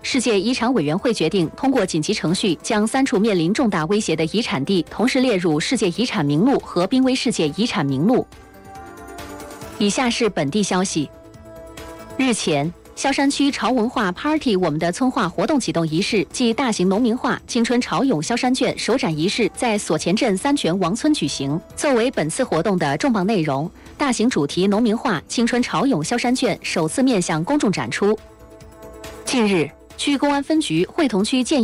世界遗产委员会决定通过紧急程序，将3处面临重大威胁的遗产地同时列入世界遗产名录，合并为世界遗产名录。以下是本地消息：日前，萧山区潮文化 Party 我们的村化活动启动仪式暨大型农民画青春潮涌萧山卷首展仪式在所前镇三泉王村举行。作为本次活动的重磅内容，大型主题农民画青春潮涌萧山卷首次面向公众展出。近日，区公安分局会同区建